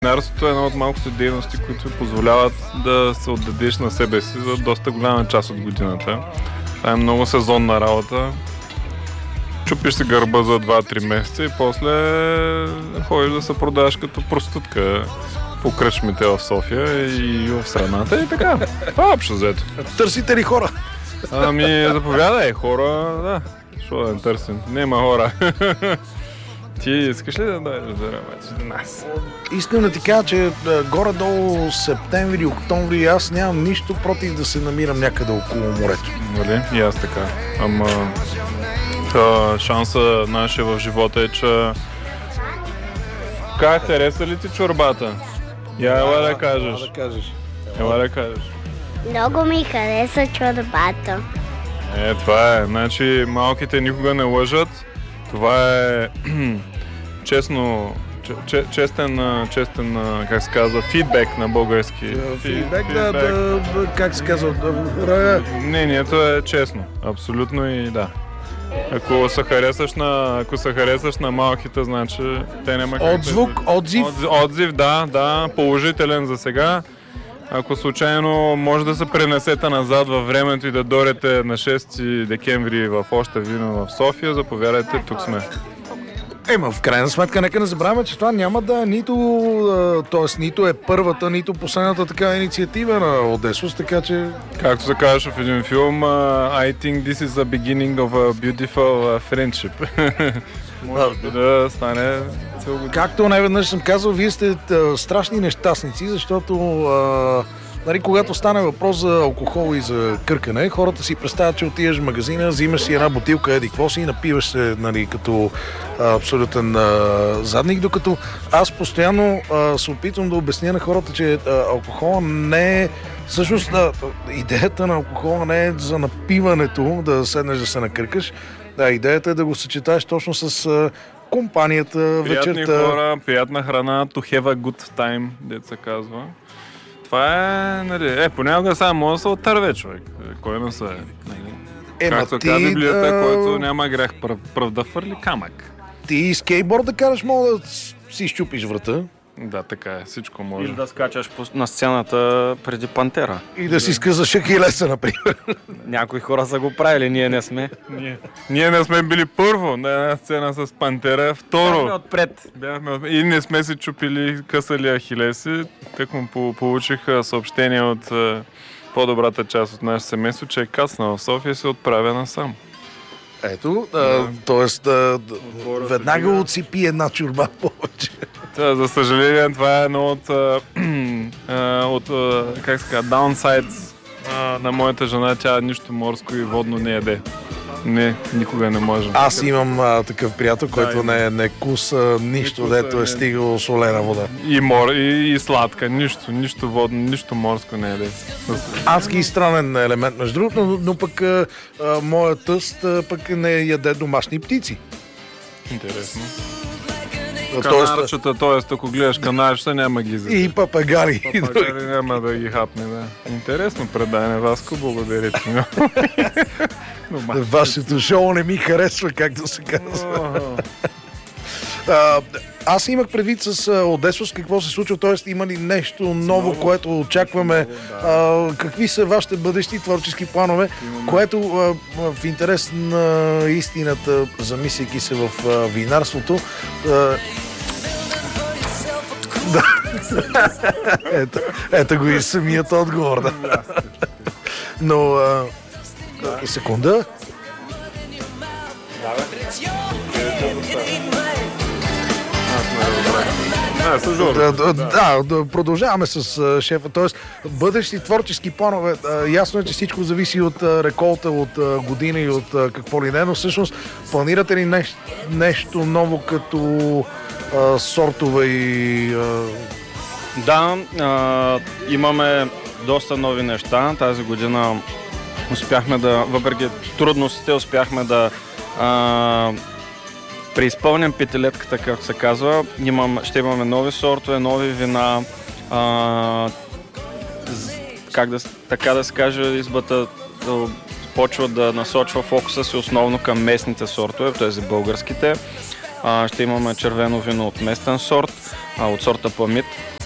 Винарството е една от малкото дейности, които позволяват да се отдадеш на себе си за доста голяма част от годината. Това е много сезонна работа. Чупиш си гърба за 2-3 месеца и после ходиш да се продаваш като проститутка по кръчмите в София и в страната и така. Това е общо взето. Търсите ли хора? Ами, заповядай, хора, да. Що да не търсим? Нема хора. Ти искаш ли да дойдеш да работиш до нас? Искам да ти кажа, че горе-долу септември, октомври аз нямам нищо против да се намирам някъде около морето. Нали? И аз така. Ама шанса нашия в живота е, че... Как хареса ли ти чорбата? Ела да кажеш. Ела да кажеш. Много ми хареса чорбата. Това е. Значи малките никога не лъжат. Това е честен, как се казва, фидбек на български. Фидбек, как се казва? Мнението е честно. Абсолютно и да. Ако се харесаш на малките, значи те няма как Отзив? Отзив, да, положителен за сега. Ако случайно може да се пренесете назад във времето и да дойдете на 6 декември в Още вино в София, заповядайте, тук сме. В крайна сметка, нека не забравяме, че това няма да нито е първата, нито последната така инициатива на Одесос, така че... Както се казваше в един филм, I think this is the beginning of a beautiful friendship. Може да стане цел година. Както най-веднъж съм казал, вие сте страшни нещастници, защото когато стане въпрос за алкохол и за къркане, хората си представят, че отиваш в магазина, взимаш си една бутилка, какво си и напиваш се като абсолютен задник, докато аз постоянно се опитвам да обясня на хората, че алкохол не е... Всъщност идеята на алкохола не е за напиването, да седнеш да се накъркаш. Идеята е да го съчетаеш точно с компанията, вечерта. Приятни хора, приятна храна, to have a good time, дето се казва. Това е, нали, понякога само може да се отърве човек. Кой не се Както казва Библията, който няма грях пръв да фърли камък. Ти скейтборд да караш, мога да си щупиш врата. Да, така е, всичко може. Или да скачаш на сцената преди Пантера. И да си скъсаш Ахилеса, например. Някои хора са го правили, ние не сме. Ние не сме били първо на една сцена с Пантера, второ. Бяхме отпред. И не сме си чупили, късали Ахилеси. Так му получих съобщение от по-добрата част от нашето семейство, че е кацнал в София и се отправя насам. Ето, т.е. веднага отсипи една чорба повече. За съжаление, това е едно от как се казва, downsides на моята жена. Тя нищо морско и водно не яде. Не, никога не може. Аз имам такъв приятел, който не куса нищо, дето е стигало солена вода. И сладка, нищо водно, нищо морско не яде. Адски странен елемент, между другото, но пък моят тъст пък не яде домашни птици. Интересно. Канарчета, т.е. ако гледаш канарчета, няма ги за. И папагари. Папагари няма да ги хапне, да. Интересно предаване, Васко, благодаря ти. Вашето шоу не ми харесва, както се казва. Аз имах предвид с Одесос какво се случва, т.е. има ли нещо ново, което очакваме, какви са вашите бъдещи творчески планове, което в интерес на истината, замисляйки се в винарството, ето го и самият отговор. Да. Но секунда. Да, продължаваме с шефа. Тоест, бъдещи творчески планове. Ясно е, че всичко зависи от реколта, от година и от какво ли не, но всъщност планирате ли нещо ново като сортове и... Да, имаме доста нови неща. Тази година успяхме въпреки трудностите, успяхме да преизпълням петилетката, както се казва. Ще имаме нови сортове, нови вина. Така да се каже, избата почва да насочва фокуса си основно към местните сортове, тези българските. Ще имаме червено вино от местен сорт, от сорта Памит.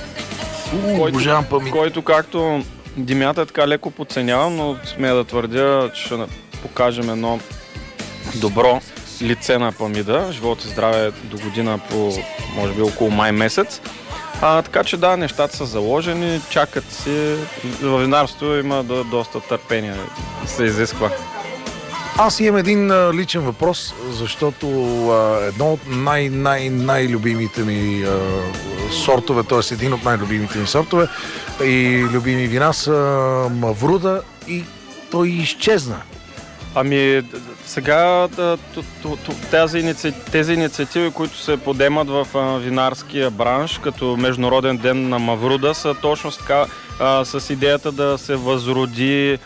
Обожавам памит. Който както Димята така леко подценявам, но смея да твърдя, че ще покажем едно добро лице на памида. Живот и здраве до година по, може би, около май месец. Така че да, нещата са заложени, чакат си. В винарството има доста търпение, се изисква. Аз имам един личен въпрос, защото едно от най-любимите ми сортове, т.е. един от най-любимите ми сортове и любими вина са Мавруда и той изчезна. Ами сега тези инициативи, които се подемат в винарския бранш, като Международен ден на Мавруда, са точно така с идеята да се възроди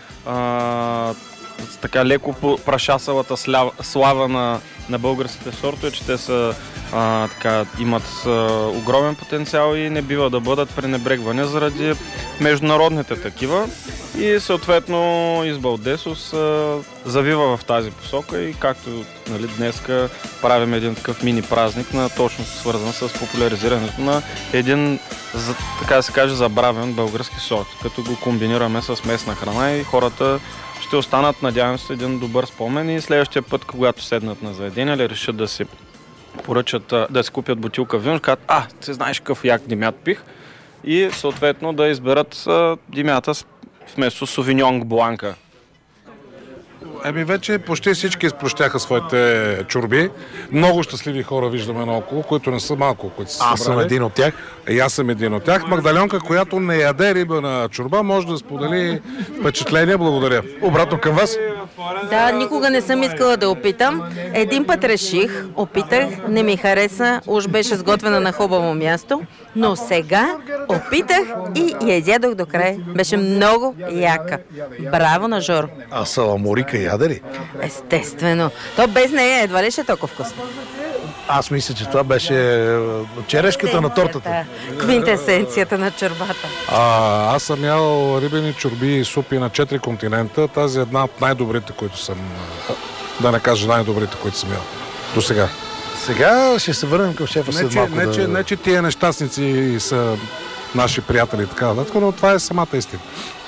така леко прашасалата слава на българските сортове, че те са имат огромен потенциал и не бива да бъдат пренебрегвани заради международните такива. И съответно Изба Одесос завива в тази посока и както днеска правим един такъв мини празник, точно свързан с популяризирането на един, така да се каже, забравен български сорт, като го комбинираме с местна храна и хората ще останат, надявам се, един добър спомен и следващия път, когато седнат на заведение или решат да си поръчат, да си купят бутилка вино, казват, ти знаеш какъв як димят пих и съответно да изберат димята вместо Sauvignon Бланка. Вече почти всички изпрощяха своите чорби. Много щастливи хора виждаме наоколо, които не са малко, които са Аз съм един от тях. И аз съм един от тях. Магдаленка, която не яде риба на чорба, може да сподели впечатление. Благодаря. Обратно към вас. Да, никога не съм искала да опитам. Един път реших, опитах, не ми хареса, уж беше сготвена на хубаво място, но сега опитах и я изядох до край. Беше много яка. Браво на Жоро. А саламурика яде ли? Естествено. То без нея едва ли ще е толкова вкусно. Аз мисля, че това беше черешката на тортата. Квинтесенцията на чорбата. Аз съм ял рибени чорби и супи на 4 континента. Тази е една от най-добрите, които съм, да не кажа най-добрите, които съм ял до сега. Сега ще се върнем към шефа след малко. Не, че тия нещастници са наши приятели и така, но това е самата истина.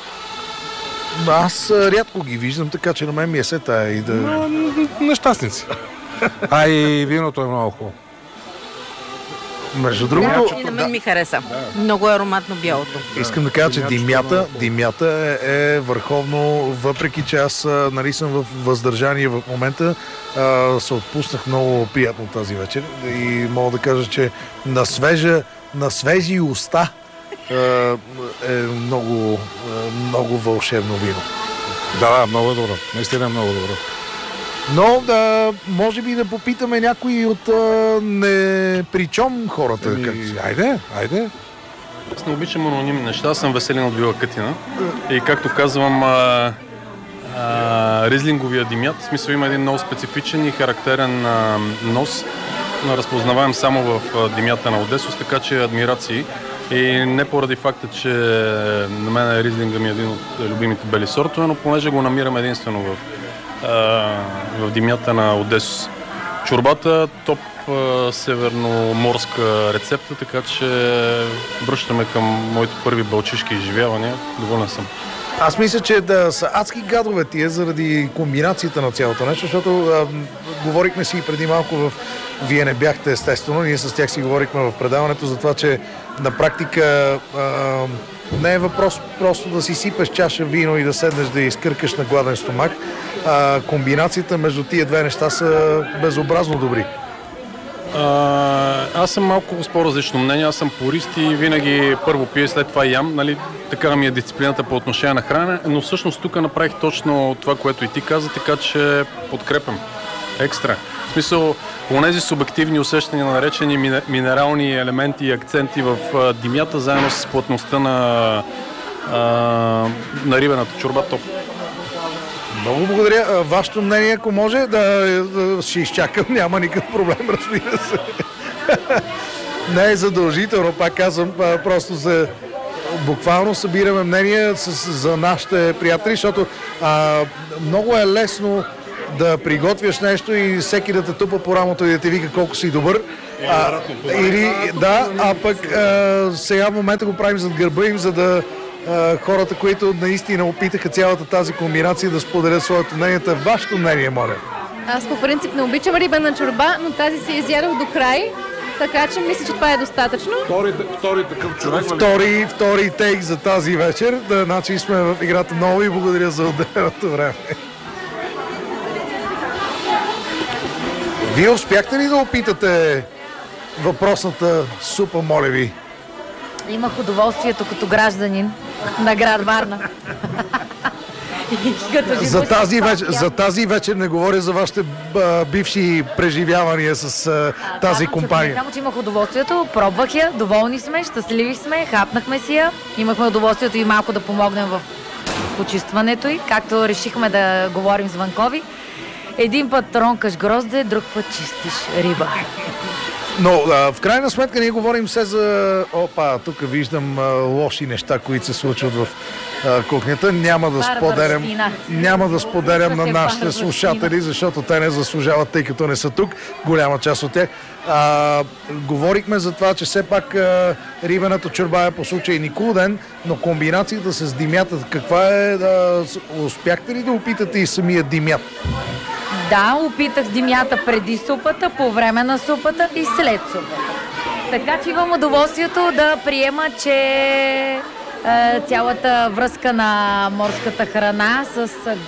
Аз рядко ги виждам, така че на мен ми е сета и да... Нещастници. И виното е много хубаво. Между другото... И на мен ми хареса. Много е ароматно бялото. Искам да кажа, че димята е върховно, въпреки че аз съм в въздържание в момента, се отпуснах много приятно тази вечер и мога да кажа, че на свежи уста е много вълшебно вино. Да, много е добро. Наистина е много добро. Но може би да попитаме някои от непричом хората. Айде. Аз не обичам анонимни неща, аз съм Веселин от Вила Кътина. И както казвам, ризлинговия димят, в смисъл има един много специфичен и характерен нос, разпознаваем само в димята на Одесос, така че адмирации. И не поради факта, че на мен ризлинга ми е един от любимите бели сортове, но понеже го намирам единствено в димята на Одесос. Чорбата топ северноморска рецепта, така че връщаме към моите първи балчишки изживявания. Доволен съм. Аз мисля, че да са адски гадове тия заради комбинацията на цялото нещо, защото говорихме си и преди малко Вие не бяхте естествено, ние с тях си говорихме в предаването за това, че на практика не е въпрос просто да си сипеш чаша вино и да седнеш да изкъркаш на гладен стомах. Комбинацията между тия две неща са безобразно добри. Аз съм малко с по-различно мнение. Аз съм порист и винаги първо пия, след това ям. Така ми е дисциплината по отношение на хранене, но всъщност тук направих точно това, което и ти каза, така че подкрепям. Екстра. В смисъл, онези субективни усещания на наречени минерални елементи и акценти в димята, заедно с плътността на рибената чорба, топ. Много благодаря. Вашето мнение, ако може, да ще изчакам, няма никакъв проблем, разбира се. Не е задължително, пак казвам, просто буквално събираме мнение за нашите приятели, защото много е лесно да приготвяш нещо и всеки да те тупа по рамото и да те вика колко си добър. А пък сега в момента го правим зад гърба им, за да хората, които наистина опитаха цялата тази комбинация да споделят своето мнение. Вашето мнение, моля. Аз по принцип не обичам рибена чорба, но тази се изядох до край, така че мисля, че това е достатъчно. Втори такъв човек. Втори тейк за тази вечер. Значи сме в играта много и благодаря за отделеното време. Вие успяхте ли да опитате въпросната супа, моля ви? Имах удоволствието като гражданин на град Варна. За тази вечер не говоря за вашите бивши преживявания с тази компания. Само, че имах удоволствието, пробвах я, доволни сме, щастливи сме, хапнахме си я. Имахме удоволствието и малко да помогнем в почистването й, както решихме да говорим с Ванкови. Един път тронкаш грозде, друг път чистиш риба. Но в крайна сметка ние говорим все за... тук виждам лоши неща, които се случват в кухнята. Няма да споделям на нашите слушатели, защото те не заслужават, тъй като не са тук. Голяма част от тях. Говорихме за това, че все пак рибената чорба е по случай Никулден, но комбинацията с димята, каква е? Успяхте ли да опитате и самия димят? Да, опитах димята преди супата, по време на супата и след супата. Така че имам удоволствието да приема, че цялата връзка на морската храна с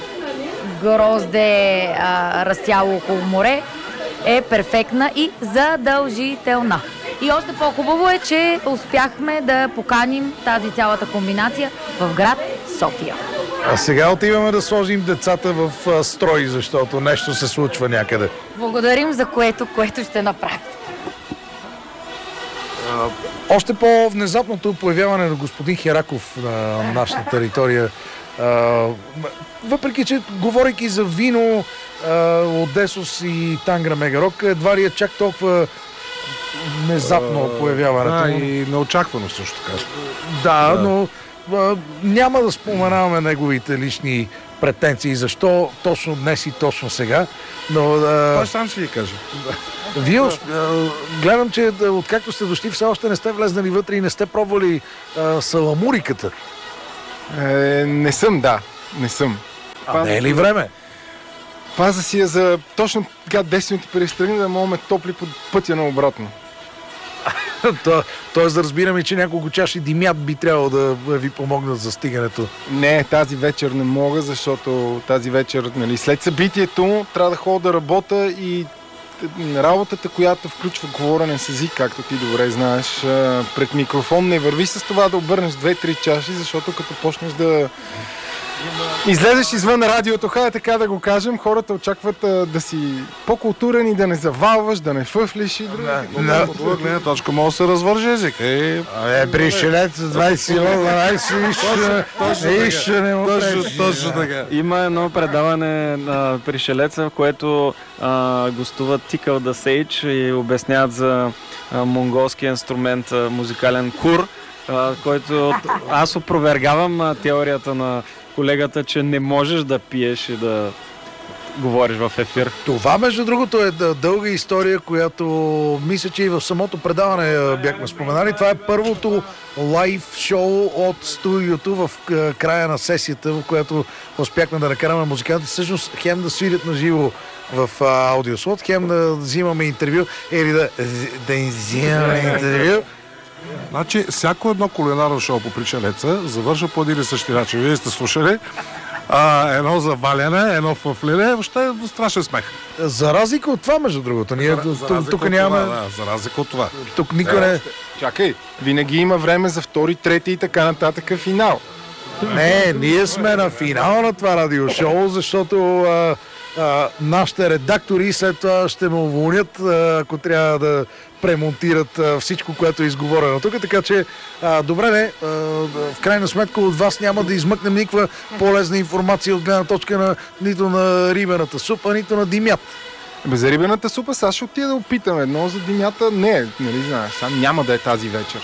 грозде растяло около море е перфектна и задължителна. И още по-хубаво е, че успяхме да поканим тази цялата комбинация в град София. А сега отиваме да сложим децата в строй, защото нещо се случва някъде. Благодарим за което ще направим. Още по-внезапното появяване на господин Хераков на нашата територия. Въпреки, че говорейки за вино, Одесос и Тангра Мегарок, едва ли е чак толкова внезапно появяването. И неочаквано също така. Да, но няма да споменаваме неговите лични претенции, защо точно днес и точно сега. Но той сам си ги каже. Вие гледам, че откакто сте дошли, все още не сте влезнали вътре и не сте пробвали саламуриката. Не съм, да. Не съм. Не е ли време? Паза си я за точно така 10 минути преди страни, да можем топли по пътя на обратно. Тоест да разбираме, че няколко чаши димят би трябвало да ви помогнат за стигането. Не, тази вечер не мога, защото тази вечер, след събитието, трябва да ходя да работя и работата, която включва говорене с език, както ти добре знаеш, пред микрофон не върви с това да обърнеш 2-3 чаши, защото като почнеш да излезеш извън радиото, хайде така да го кажем, хората очакват да си по-културен и да не завалваш, да не фъфлиш и други. От друга гледна точка може да се развърже език. Бришелец 21, точно така. Има едно предаване на Пришелеца, в което гостуват Тикъл да Сейдж и обясняват за монголския инструмент, музикален кур, който аз опровергавам теорията на колегата, че не можеш да пиеш и да говориш в ефир. Това, между другото, е дълга история, която мисля, че и в самото предаване бяхме споменали. Това е първото лайв шоу от студиото в края на сесията, в която успяхме да накараме музиканти всъщност хем да свирят на живо в аудиослот, хем да взимаме интервю или да им взимаме интервю. Значи, всяко едно кулинарно шоу по Пришелеца завършва по един и същи начин. Вие сте слушали едно заваляне, едно фъфлене, въобще е страшен смех. За разлика от това, между другото. Ние тук нямаме... За разлика от това. Тук никой не... Чакай, винаги има време за втори, трети и така нататък финал. Не, ние сме на финала на това радиошоу, защото нашите редактори след това ще ме уволнят, ако трябва да премонтират всичко, което е изговорено тук. Така че, добре, в крайна сметка от вас няма да измъкнем никаква полезна информация от гледна точка на нито на рибената супа, нито на димят. За рибената супа сега ще отида да опитам едно, за димята не, нали знаеш, сам няма да е тази вечер.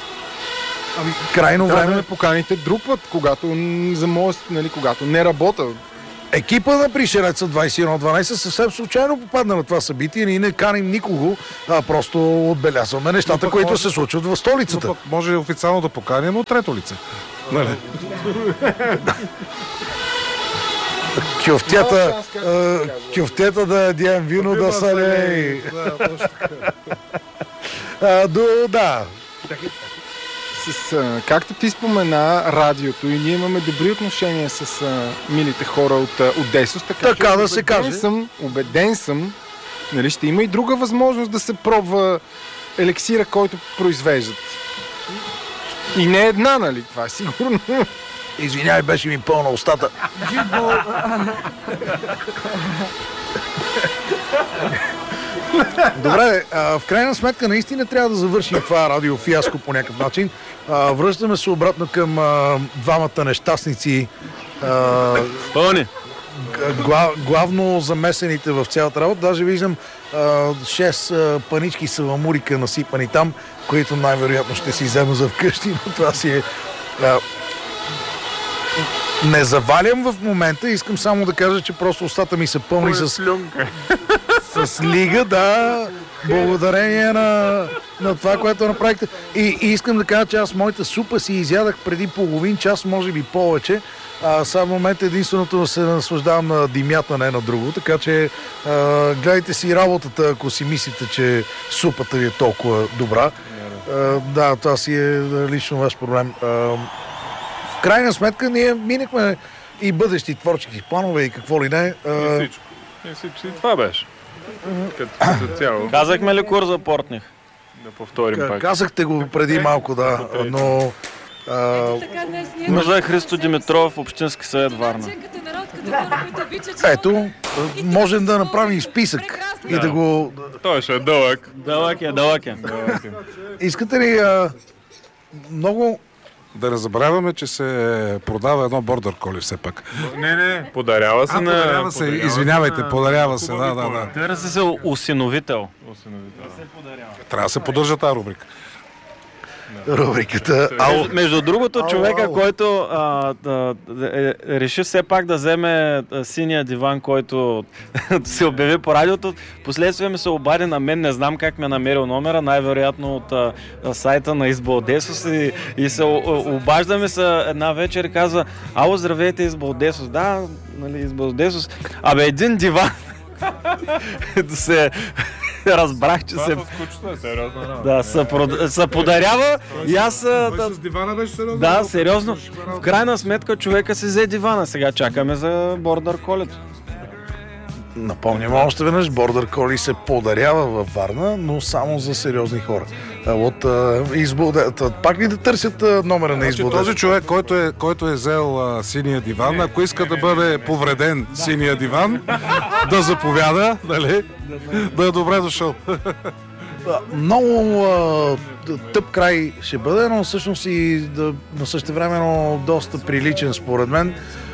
Крайно време да ме поканите друг път, когато, когато не работя. Екипа на Пришелеца 21-12 съвсем случайно попадна на това събитие. Ние не каним никого, просто отбелязваме нещата, които се случват в столицата. Но пък може официално да поканим от трето лице. Нали? Кюфтета да ядем вино да салей. Да. Както ти спомена радиото и ние имаме добри отношения с милите хора от Десос, така да се каже. Убеден съм, нали, ще има и друга възможност да се пробва елексира, който произвеждат. И не една, нали, това е сигурно. Извинявай, беше ми пълна устата. Добре, в крайна сметка наистина трябва да завършим това радиофиаско по някакъв начин. Връщаме се обратно към двамата нещастници. Главно замесените в цялата работа. Даже виждам 6 панички саламурика насипани там, които най-вероятно ще си взема за вкъщи, но това си е... Не завалям в момента, искам само да кажа, че просто устата ми са пълни с лига, да, благодарение на това, което направихте. И искам да кажа, че аз моята супа си изядах преди половин час, може би повече. Сега в момента единственото се наслаждавам на димята, не на друго, така че гледайте си работата, ако си мислите, че супата ви е толкова добра. Да, това си е лично ваш проблем. В крайна сметка ние минахме и бъдещи творчески планове и какво ли не. И всичко. И това беше. Като цяло. Казахме ли кур за Портних? Да повторим пак. Казахте го преди малко, да, но... Нужда е Христо Димитров, Общински съвет Варна. Ето, можем да направим списък и да го... Той ще е дълъг. Дълъг е. Искате ли много... Да не забравяме, че се продава едно бордър коли все пак. Не, подарява се на... Подарява се, извинявайте, подарява се, да. Търси се усиновител. Трябва да се поддържа тази рубрика. Рубриката. Между другото, човека, който реши все пак да вземе синия диван, който се обяви по радиото, последствие ми се обади на мен, не знам как ми е намерил номера, най-вероятно от сайта на Избалдесос и се обаждаме се една вечер и казва: ало, здравейте, Избалдесос. Да, нали, Избалдесос. Абе, един диван. Разбрах, че се... Да, се подарява и аз... С дивана беше сериозно? Да, сериозно. В крайна сметка човека си взе дивана. Сега чакаме за бордър колето. Напомням още веднъж, бордър коли се подарява във Варна, но само за сериозни хора. От Избалдесос. Пак ли да търсят номера на Избалдесос? Този човек, който е взел синия диван, ако иска да бъде повреден синия диван, да заповяда, нали? Да е добре дошъл. Много тъп край ще бъде, но всъщност и на същевременно доста приличен според мен.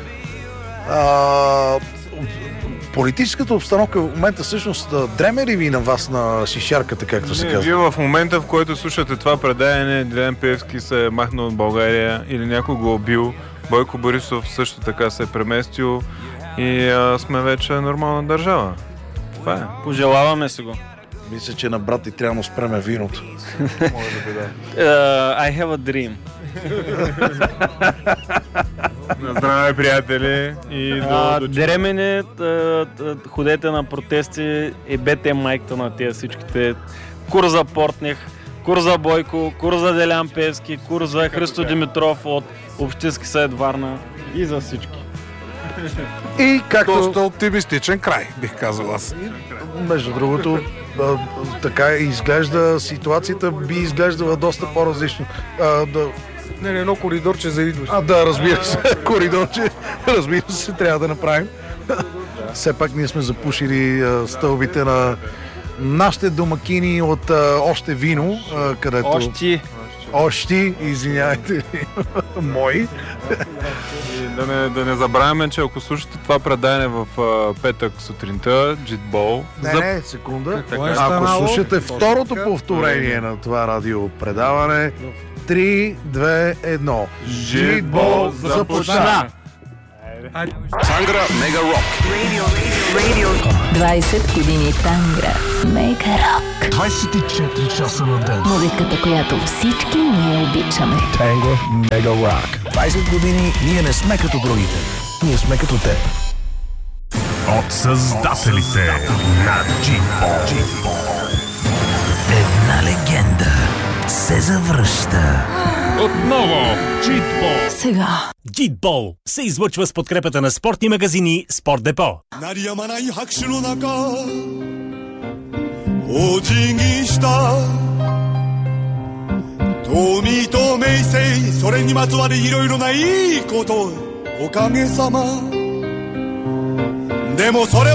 Политическата обстановка в момента всъщност дреме ли ви на вас на шишарката, както се казва? Вие в момента, в който слушате това предаване, Делян Пеевски се е махнал от България или някой го убил, Бойко Борисов също така се е преместил и сме вече нормална държава. Това е. Пожелаваме си го. Мисля, че на брат ти трябва да спреме виното. I have a dream. Здраве, приятели! Дремене, ходете на протести и бете майката на тези всичките. Кур за Портних, кур за Бойко, кур за Делян Пеевски, кур за Христо Димитров от Общински съвет Варна и за всички. И както... Доста оптимистичен край, бих казал аз. Между другото, така изглежда, ситуацията би изглеждала доста по-различно. Не, едно коридорче за идващи. Да, разбира се. Коридорче, разбира се, трябва да направим. Все пак ние сме запушили стълбите на нашите домакини от още вино, където... Ощи, извинявайте, мои. Да не забравяме, че ако слушате това предаване в петък сутринта, Джитбол... Не, секунда. Ако слушате второто повторение на това радиопредаване, 3, 2, 1. Джитбол започна! Тангра Мега Рок. 20 години Тангра Мега Рок. 24 часа на ден. Музиката, която всички ние обичаме. Тангра Мега Рок. 20 години ние не сме като другите. Ние сме като теб. От създателите на Джитбол. Една легенда се завръща. Отново Джитбол. Сега Джитбол се излъчва с подкрепата на спортни магазини Спорт Депо. 鳴りやまない拍手の中お辞儀した富と名声それにまつわるいろいろないいことおかげさまでもそれ